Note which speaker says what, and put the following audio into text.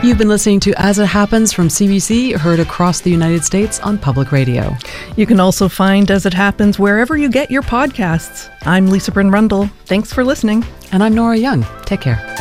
Speaker 1: You've been listening to As It Happens from CBC, heard across the United States on public radio.
Speaker 2: You can also find As It Happens wherever you get your podcasts. I'm Lisa Bryn Rundle. Thanks for listening.
Speaker 1: And I'm Nora Young. Take care.